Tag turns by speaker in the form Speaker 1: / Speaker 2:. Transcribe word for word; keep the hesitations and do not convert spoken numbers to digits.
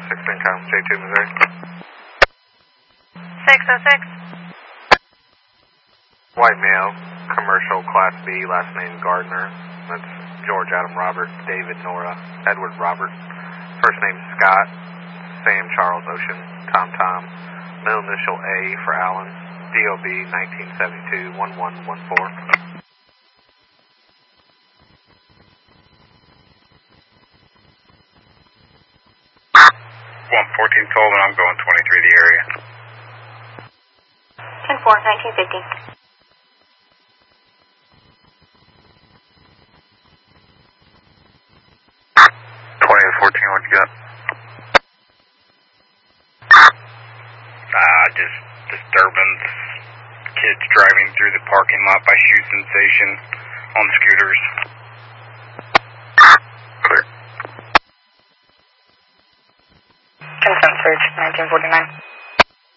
Speaker 1: sixteen Count J two, Missouri.
Speaker 2: six oh six.
Speaker 1: White male, commercial, Class B, last name Gardner. That's George Adam Robert, David Nora, Edward Robert. First name Scott, Sam Charles Ocean, Tom Tom. Middle initial A for Allen. D O B nineteen seventy-two, one one one four.
Speaker 3: one fourteen Sullivan, I'm going twenty-three the area.
Speaker 2: ten four, nineteen fifty.
Speaker 3: twenty to fourteen, what you got? Ah, just disturbance. Kids driving through the parking lot by Shoe Sensation on scooters. Clear.
Speaker 2: Consent search, nineteen forty-nine.